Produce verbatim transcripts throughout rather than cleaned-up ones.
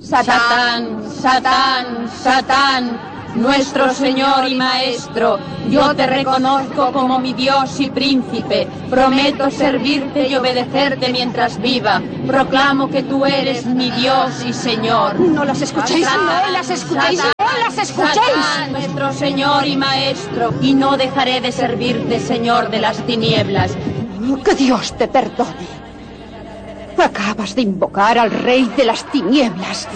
Satán, Satán, Satán, nuestro Señor y Maestro, yo te reconozco como mi Dios y príncipe. Prometo servirte y obedecerte mientras viva. Proclamo que tú eres mi Dios y Señor. No las escuchéis, no las escuchéis, Satán, no las escuchéis. Satán, nuestro Señor y Maestro, y no dejaré de servirte, Señor de las tinieblas. Que Dios te perdone. Acabas de invocar al Rey de las Tinieblas.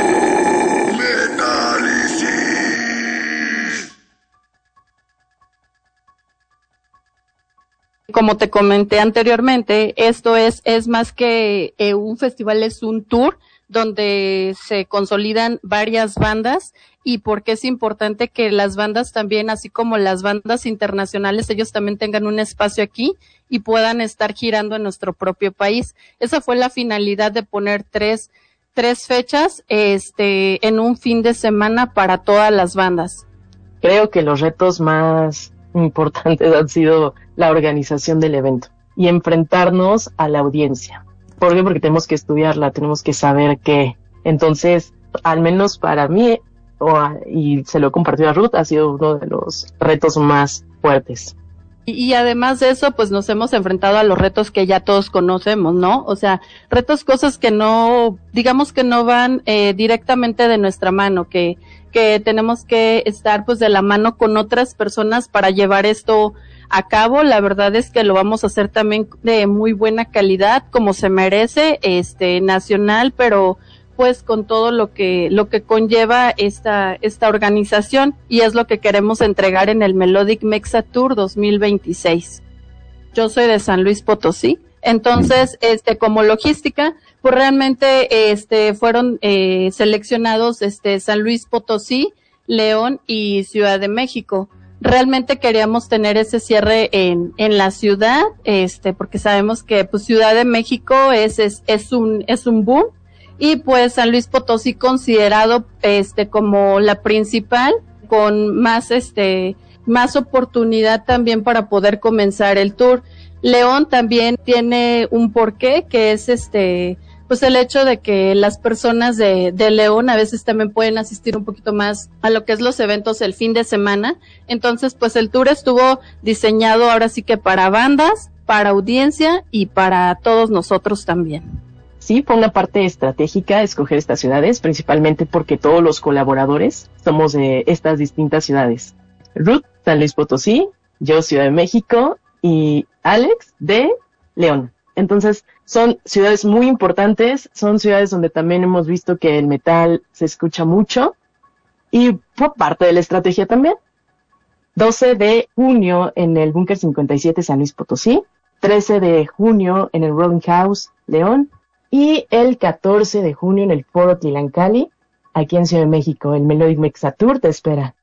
Como te comenté anteriormente, esto es, es más que eh, un festival, es un tour donde se consolidan varias bandas. Y porque es importante que las bandas también, así como las bandas internacionales, ellos también tengan un espacio aquí y puedan estar girando en nuestro propio país. Esa fue la finalidad de poner tres, tres fechas, este, en un fin de semana para todas las bandas. Creo que los retos más importantes han sido la organización del evento y enfrentarnos a la audiencia. ¿Por qué? Porque tenemos que estudiarla, tenemos que saber qué. Entonces, al menos para mí, o a, y se lo he compartido a Ruth, ha sido uno de los retos más fuertes. Y, y además de eso, pues nos hemos enfrentado a los retos que ya todos conocemos, ¿no? O sea, retos, cosas que no, digamos que no van eh, directamente de nuestra mano, que que tenemos que estar pues de la mano con otras personas para llevar esto a cabo. La verdad es que lo vamos a hacer también de muy buena calidad, como se merece, este, nacional, pero pues con todo lo que lo que conlleva esta esta organización, y es lo que queremos entregar en el Melodic Mexa Tour dos mil veintiséis. Yo soy de San Luis Potosí, entonces este como logística pues realmente este fueron eh, seleccionados este San Luis Potosí, León y Ciudad de México. Realmente queríamos tener ese cierre en en la ciudad, este porque sabemos que pues Ciudad de México es es es un es un boom. Y pues San Luis Potosí considerado este como la principal, con más este más oportunidad también para poder comenzar el tour. León también tiene un porqué, que es este pues el hecho de que las personas de, de León a veces también pueden asistir un poquito más a lo que es los eventos el fin de semana. Entonces pues el tour estuvo diseñado ahora sí que para bandas, para audiencia y para todos nosotros también. Sí, fue una parte estratégica escoger estas ciudades, principalmente porque todos los colaboradores somos de estas distintas ciudades. Ruth, San Luis Potosí, yo, Ciudad de México, y Alex, de León. Entonces, son ciudades muy importantes, son ciudades donde también hemos visto que el metal se escucha mucho, y fue parte de la estrategia también. doce de junio en el Búnker cincuenta y siete, San Luis Potosí, trece de junio en el Rolling House, León, y el catorce de junio en el Foro Tlancali, aquí en Ciudad de México. El Melodic Mexa Tour te espera.